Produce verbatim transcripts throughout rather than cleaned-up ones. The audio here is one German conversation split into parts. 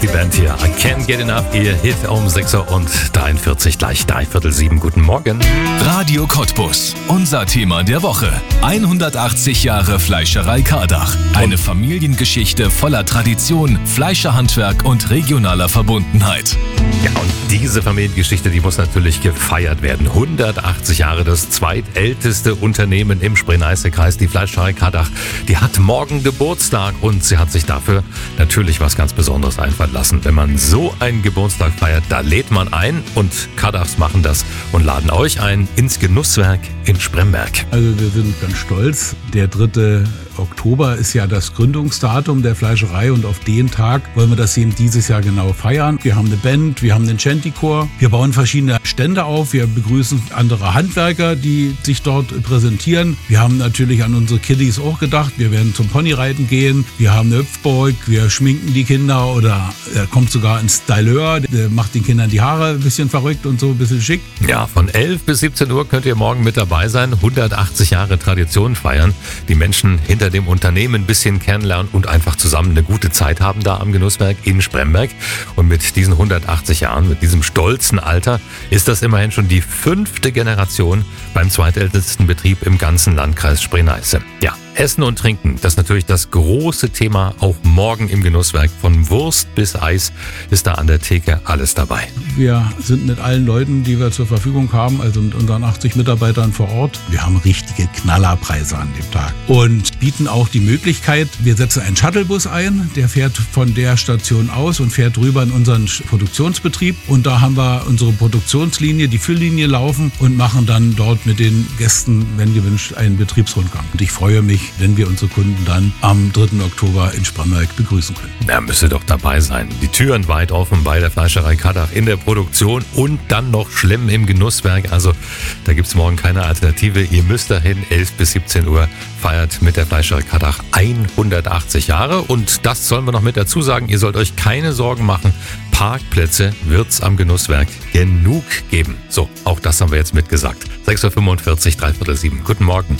die Band hier. I Can't Get Enough, ihr Hit um sechs Uhr und dreiundvierzig, gleich dreiviertel sieben. Guten Morgen. Radio Cottbus, unser Thema der Woche. hundertachtzig Jahre Fleischerei Kardach. Eine Familiengeschichte voller Tradition, Fleischerhandwerk und regionaler Verbundenheit. Ja, und diese Familiengeschichte, die muss natürlich gefeiert werden. hundertachtzig Jahre, das zweitälteste Unternehmen im Spree-Neiße-Kreis, die Fleischerei Kardach. Die hat morgen Geburtstag und sie hat sich dafür natürlich was ganz Besonderes einfallen lassen. Wenn man so einen Geburtstag feiert, da lädt man ein und Kardachs machen das und laden euch ein ins Genusswerk in Spremberg. Also wir sind ganz stolz. Der dritte Oktober ist ja das Gründungsdatum der Fleischerei und auf den Tag wollen wir das eben dieses Jahr genau feiern. Wir haben eine Band, wir haben einen Chanty-Chor, wir bauen verschiedene Stände auf, wir begrüßen andere Handwerker, die sich dort präsentieren. Wir haben natürlich an unsere Kiddies auch gedacht, wir werden zum Ponyreiten gehen, wir haben eine Hüpfburg, wir schminken die Kinder oder er kommt sogar ein Styleur, der macht den Kindern die Haare ein bisschen verrückt und so ein bisschen schick. Ja, von elf bis siebzehn Uhr könnt ihr morgen mit dabei sein, hundertachtzig Jahre Tradition feiern, die Menschen hinter dem Unternehmen ein bisschen kennenlernen und einfach zusammen eine gute Zeit haben da am Genusswerk in Spremberg. Und mit diesen hundertachtzig Jahren, mit diesem stolzen Alter, ist das immerhin schon die fünfte Generation beim zweitältesten Betrieb im ganzen Landkreis Spree-Neiße. Ja, Essen und Trinken, das ist natürlich das große Thema, auch morgen im Genusswerk. Von Wurst bis Eis ist da an der Theke alles dabei. Wir sind mit allen Leuten, die wir zur Verfügung haben, also mit unseren achtzig Mitarbeitern vor Ort, wir haben richtige Knallerpreise an dem Tag und bieten auch die Möglichkeit, wir setzen einen Shuttlebus ein, der fährt von der Station aus und fährt rüber in unseren Produktionsbetrieb und da haben wir unsere Produktionslinie, die Fülllinie laufen und machen dann dort mit den Gästen, wenn gewünscht, einen Betriebsrundgang. Und ich freue mich, wenn wir unsere Kunden dann am dritten Oktober in Spremberg begrüßen können. Ja, müsst ihr doch dabei sein. Die Türen weit offen bei der Fleischerei Kardach in der Produktion und dann noch schlimm im Genusswerk. Also da gibt es morgen keine Alternative. Ihr müsst dahin, elf bis siebzehn Uhr, feiert mit der Fleischerei Kardach hundertachtzig Jahre. Und das sollen wir noch mit dazu sagen, ihr sollt euch keine Sorgen machen. Parkplätze wird's am Genusswerk genug geben. So, auch das haben wir jetzt mitgesagt. sechs Uhr fünfundvierzig, dreiviertel sieben. Guten Morgen.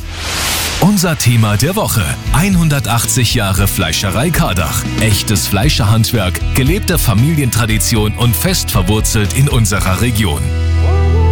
Unser Thema der Woche. hundertachtzig Jahre Fleischerei Kardach. Echtes Fleischerhandwerk, gelebte Familientradition und fest verwurzelt in unserer Region.